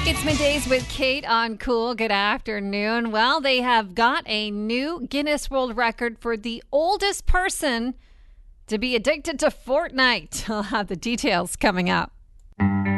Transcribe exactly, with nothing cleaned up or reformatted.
It's Middays with Kate on Cool. Good afternoon. Well, they have got a new Guinness World Record for the oldest person to be addicted to Fortnite. I'll have the details coming up.